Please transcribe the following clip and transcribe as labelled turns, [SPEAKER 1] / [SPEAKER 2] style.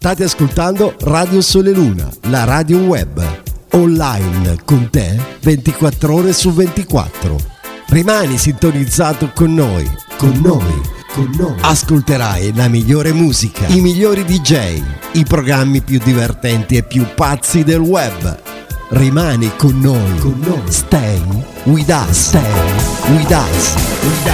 [SPEAKER 1] State ascoltando Radio Sole Luna, la radio web, online con te 24 ore su 24. Rimani sintonizzato con noi. Ascolterai la migliore musica, i migliori DJ, i programmi più divertenti e più pazzi del web. Rimani con noi. Stay with us.